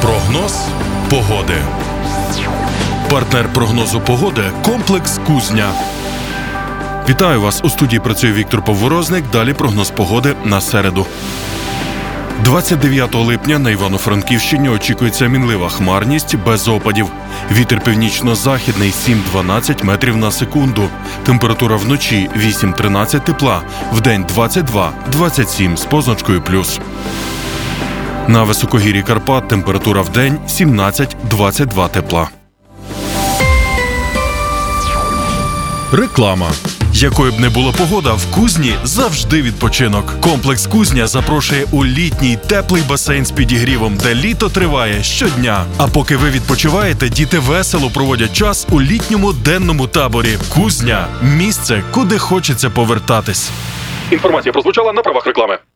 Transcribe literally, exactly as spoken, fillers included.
Прогноз погоди. Партнер прогнозу погоди – комплекс «Кузня». Вітаю вас! У студії працює Віктор Поворозник. Далі прогноз погоди на середу. двадцять дев'ятого липня на Івано-Франківщині очікується мінлива хмарність без опадів. Вітер північно-західний сім-дванадцять метрів на секунду. Температура вночі вісім-тринадцять тепла, вдень двадцять два - двадцять сім з позначкою плюс. На високогір'ї Карпат температура вдень сімнадцять - двадцять два тепла. Реклама. Якою б не була погода, в Кузні завжди відпочинок. Комплекс «Кузня» запрошує у літній теплий басейн з підігрівом, де літо триває щодня. А поки ви відпочиваєте, діти весело проводять час у літньому денному таборі. Кузня – місце, куди хочеться повертатись. Інформація прозвучала на правах реклами.